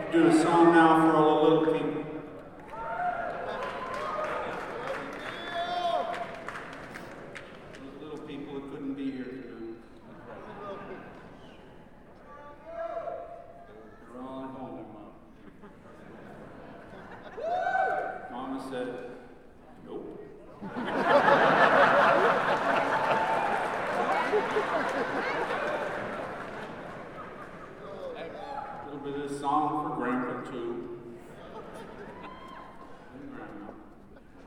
do a song now for all the little people.